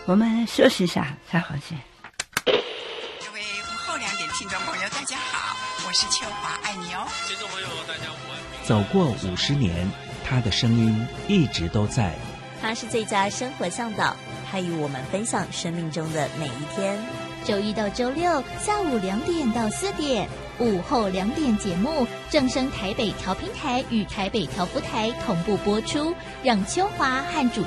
我们休息一下，再回去。 各位午后2点听众朋友，大家好，我是秋华，爱你哦。 听众朋友，大家午安。 走过50年，他的声音一直都在。 他是最佳生活向导，他与我们分享生命中的每一天。 周一到周六下午2点到4点，午后2点节目正声台北调频台与台北调布台同步播出，让秋华和主